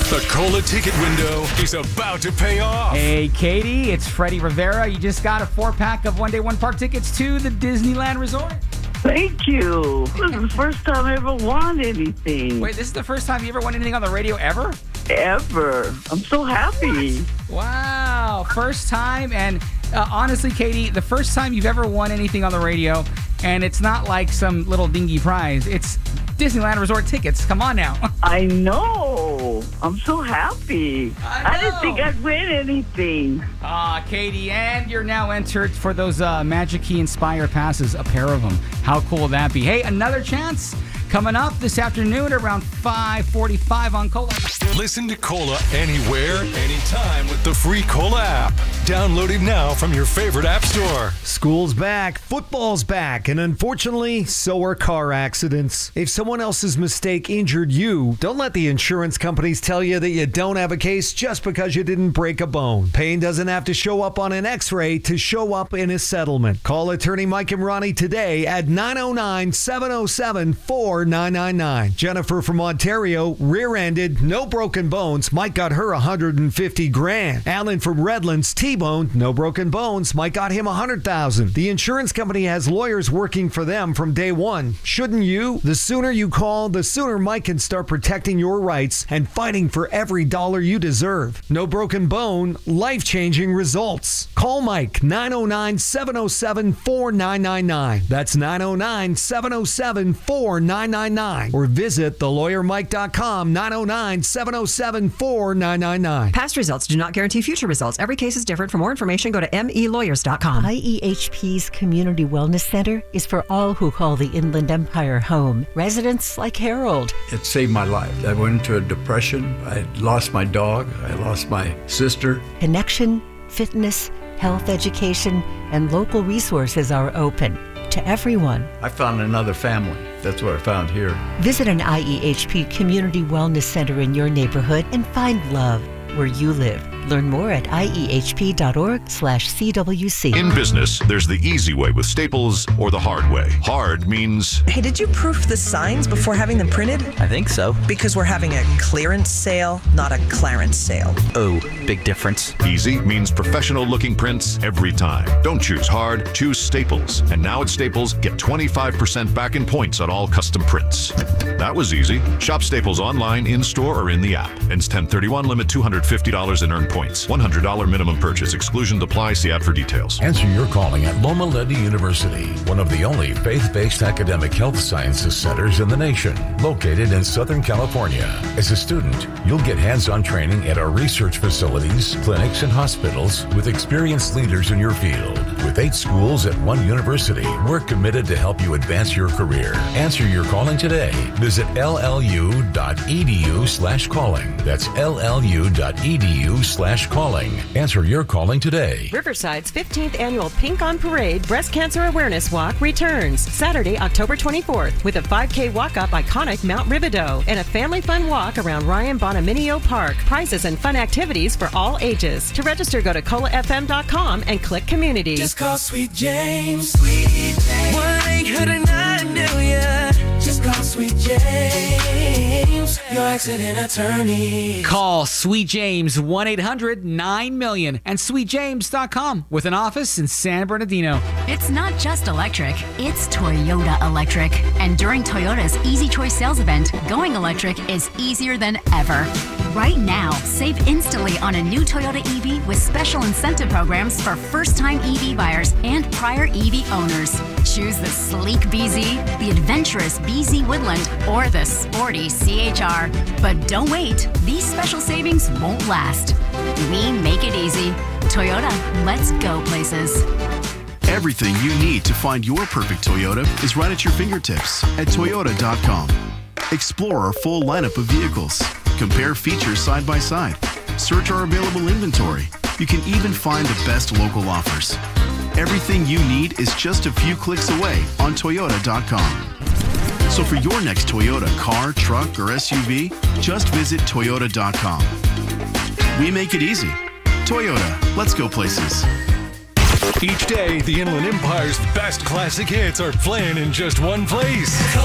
The Cola ticket window is about to pay off. Hey, Katie, it's Freddie Rivera. You just got a 4-pack of one-day, one-park tickets to the Disneyland Resort. Thank you. This is the first time I ever won anything. Wait, this is the first time you ever won anything on the radio ever? Ever. I'm so happy. Wow, first time. And honestly, Katie, the first time you've ever won anything on the radio, and it's not like some little dingy prize. It's Disneyland Resort tickets. Come on now. I know. I'm so happy. I didn't think I'd win anything. Katie, and you're now entered for those Magic Key Inspire passes, a pair of them. How cool will that be? Hey, another chance coming up this afternoon around 5:45 on Cola. Listen to Cola anywhere, anytime with the free Cola app. Download it now from your favorite app store. School's back, football's back, and unfortunately, so are car accidents. If someone else's mistake injured you, don't let the insurance companies tell you that you don't have a case just because you didn't break a bone. Pain doesn't have to show up on an x-ray to show up in a settlement. Call attorney Mike and Ronnie today at 909-707-4999. Jennifer from Ontario, rear-ended, no broken bones. Mike got her $150,000. Alan from Redlands, T-boned, no broken bones. Mike got him $100,000. The insurance company has lawyers working for them from day one. Shouldn't you? The sooner you call, the sooner Mike can start protecting your rights and fighting for every dollar you deserve. No broken bone, life-changing results. Call Mike, 909-707-4999. That's 909-707-4999. Or visit thelawyermike.com, 909-707-4999. Past results do not guarantee future results. Every case is different. For more information, go to melawyers.com. IEHP's Community Wellness Center is for all who call the Inland Empire home. Residents like Harold. It saved my life. I went into a depression. I lost my dog. I lost my sister. Connection, fitness, health education, and local resources are open to everyone. I found another family. That's what I found here. Visit an IEHP Community Wellness Center in your neighborhood and find love where you live. Learn more at iehp.org/CWC. In business, there's the easy way with Staples or the hard way. Hard means... Hey, did you proof the signs before having them printed? I think so. Because we're having a clearance sale, not a Clarence sale. Oh, big difference. Easy means professional-looking prints every time. Don't choose hard, choose Staples. And now at Staples, get 25% back in points on all custom prints. That was easy. Shop Staples online, in-store, or in the app. Ends 10/31, limit $250 in earned points. $100 minimum purchase. Exclusions apply. See app for details. Answer your calling at Loma Linda University, one of the only faith-based academic health sciences centers in the nation, located in Southern California. As a student, you'll get hands-on training at our research facilities, clinics, and hospitals with experienced leaders in your field. With 8 schools at one university, we're committed to help you advance your career. Answer your calling today. Visit llu.edu/calling. That's llu.edu/calling. Answer your calling today. Riverside's 15th annual Pink on Parade Breast Cancer Awareness Walk returns Saturday, October 24th with a 5K walk up iconic Mount Ribideau and a family fun walk around Ryan Bonaminio Park. Prizes and fun activities for all ages. To register, go to colafm.com and click Community. Just call Sweet James. Sweet James. 1-800-9-million. Just call Sweet James, your accident attorney. Call Sweet James, 1-800-9-million, and sweetjames.com with an office in San Bernardino. It's not just electric, it's Toyota Electric. And during Toyota's Easy Choice sales event, going electric is easier than ever. Right now, save instantly on a new Toyota EV with special incentive programs for first-time EV buyers and prior EV owners. Choose the sleek BZ, the adventurous BZ Woodland, or the sporty CHR. But don't wait, these special savings won't last. We make it easy. Toyota, let's go places. Everything you need to find your perfect Toyota is right at your fingertips at Toyota.com. Explore our full lineup of vehicles. Compare features side by side. Search our available inventory. You can even find the best local offers. Everything you need is just a few clicks away on Toyota.com. So for your next Toyota car, truck, or SUV, just visit Toyota.com. We make it easy. Toyota, let's go places. Each day, the Inland Empire's best classic hits are playing in just one place.